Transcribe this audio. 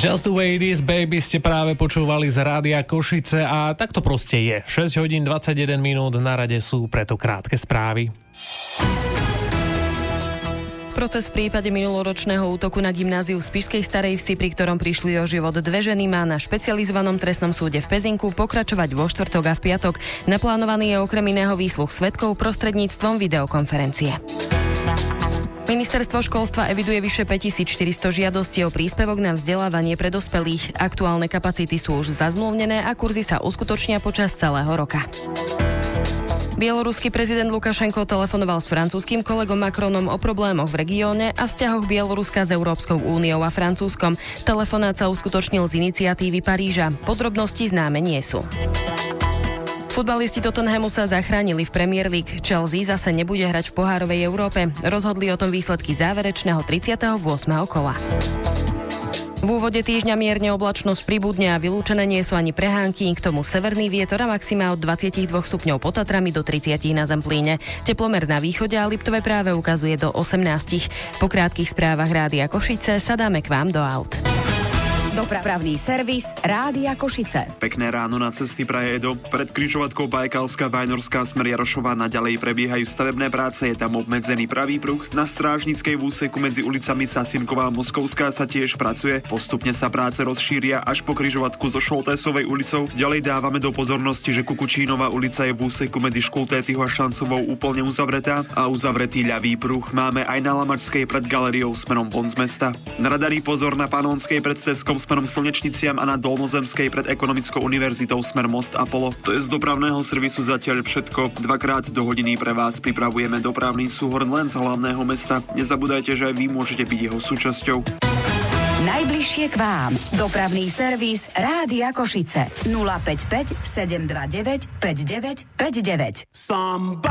Just the way it is, baby, ste práve počúvali z Rádia Košice a tak to proste je. 6 hodín 21 minút, na rade sú preto krátke správy. Proces v prípade minuloročného útoku na gymnáziu v Spišskej Starej Vsi, pri ktorom prišli o život dve ženy, má na špecializovanom trestnom súde v Pezinku pokračovať vo štvrtok a v piatok. Naplánovaný je okrem iného výsluch svedkov prostredníctvom videokonferencie. Ministerstvo školstva eviduje vyše 5400 žiadostí o príspevok na vzdelávanie pre dospelých. Aktuálne kapacity sú už zazmluvnené a kurzy sa uskutočnia počas celého roka. Bieloruský prezident Lukašenko telefonoval s francúzskym kolegom Macronom o problémoch v regióne a vzťahoch Bieloruska s Európskou úniou a Francúzskom. Telefonát sa uskutočnil z iniciatívy Paríža. Podrobnosti známe nie sú. Futbalisti Tottenhamu sa zachránili v Premier League. Chelsea zase nebude hrať v pohárovej Európe. Rozhodli o tom výsledky záverečného 38. kola. V úvode týždňa mierne oblačnosť pribudne a vylúčené nie sú ani prehánky, k tomu severný vietor a maxima od 22 stupňov pod Tatrami do 30 na Zemplíne. Teplomer na východe a Liptove práve ukazuje do 18. Po krátkych správach Rádia Košice sa dáme k vám do aut. Dopravný servis Rádia Košice. Pekné ráno na cesty praje Edo. Pred križovatkou Bajkalská Vajnorská smer Jarošova naďalej prebiehajú stavebné práce, je tam obmedzený pravý pruh. Na Strážnickej v úseku medzi ulicami Sasinková a Moskovská sa tiež pracuje. Postupne sa práce rozšíria až po križovatku so Šoltésovej ulicou. Ďalej dávame do pozornosti, že Kukučínova ulica je v úseku medzi Škultétyho a Šancovou úplne uzavretá a uzavretý ľavý pruh máme aj na Lamačskej pred galériou smerom von z mesta. Na radari pozor na Panonskej pred Teskom smerom k Slnečniciam a na Dolnozemskej pred Ekonomickou univerzitou smer Most Apollo. To je z dopravného servisu zatiaľ všetko. Dvakrát do hodiny pre vás pripravujeme dopravný súhrn len z hlavného mesta. Nezabúdajte, že aj vy môžete byť jeho súčasťou. Najbližšie k vám. Dopravný servis Rádia Košice. 055 729 5959.